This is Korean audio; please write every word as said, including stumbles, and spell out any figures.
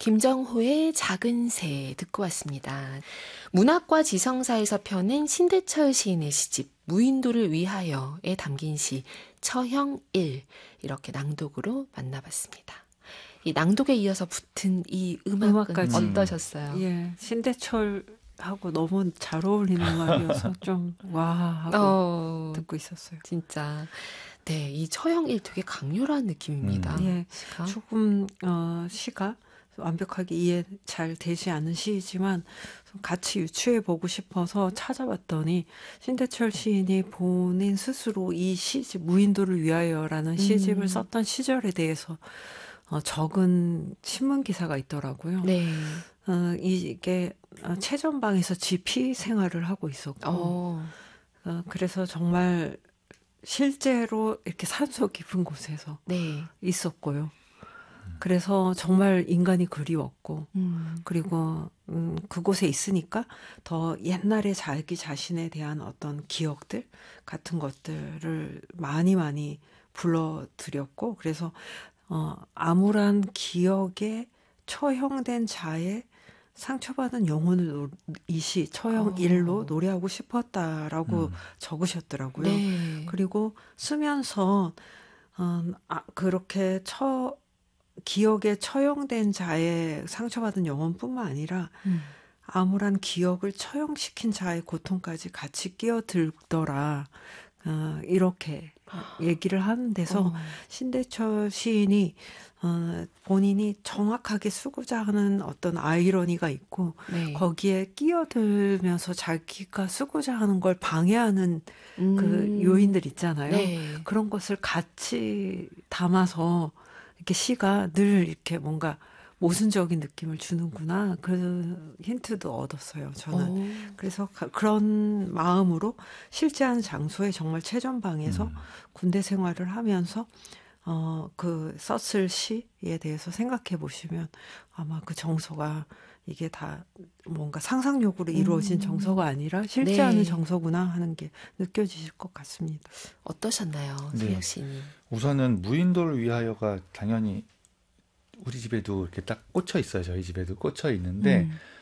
김정호의 작은 새 듣고 왔습니다. 문학과 지성사에서 펴낸 신대철 시인의 시집 무인도를 위하여에 담긴 시 처형일 이렇게 낭독으로 만나봤습니다. 이 낭독에 이어서 붙은 이 음악은 음악까지. 어떠셨어요? 예, 신대철하고 너무 잘 어울리는 음악이어서 좀 와 하고 어, 듣고 있었어요. 진짜 네, 이 처형일 되게 강렬한 느낌입니다. 음. 예, 시가. 조금 어, 시가 완벽하게 이해 잘 되지 않은 시이지만 같이 유추해 보고 싶어서 찾아봤더니 신대철 시인이 본인 스스로 이 시집 무인도를 위하여라는 시집을 음. 썼던 시절에 대해서 어, 적은 신문 기사가 있더라고요. 네. 어, 이게 최전방에서 지피 생활을 하고 있었고 어. 어, 그래서 정말 실제로 이렇게 산소 깊은 곳에서 네. 있었고요. 그래서 정말 인간이 그리웠고 음. 그리고 음, 그곳에 있으니까 더 옛날에 자기 자신에 대한 어떤 기억들 같은 것들을 많이 많이 불러들였고 그래서 어, 암울한 기억에 처형된 자의 상처받은 영혼을 이 시 처형일로 어. 노래하고 싶었다라고 음. 적으셨더라고요. 네. 그리고 쓰면서 어, 아, 그렇게 처 기억에 처형된 자의 상처받은 영혼뿐만 아니라 음. 암울한 기억을 처형시킨 자의 고통까지 같이 끼어들더라. 어, 이렇게 얘기를 하는 데서 어. 신대철 시인이 어, 본인이 정확하게 쓰고자 하는 어떤 아이러니가 있고 네. 거기에 끼어들면서 자기가 쓰고자 하는 걸 방해하는 음. 그 요인들 있잖아요. 네. 그런 것을 같이 담아서 이렇게 시가 늘 이렇게 뭔가 모순적인 느낌을 주는구나. 그 힌트도 얻었어요, 저는. 오. 그래서 가, 그런 마음으로 실제한 장소에 정말 최전방에서 음. 군대 생활을 하면서 어, 그 썼을 시에 대해서 생각해 보시면 아마 그 정서가 이게 다 뭔가 상상력으로 이루어진 음. 정서가 아니라 실제하는 네. 정서구나 하는 게 느껴지실 것 같습니다. 어떠셨나요, 네. 세혁 씨님? 우선은 무인도를 위하여가 당연히 우리 집에도 이렇게 딱 꽂혀 있어요. 저희 집에도 꽂혀 있는데 음.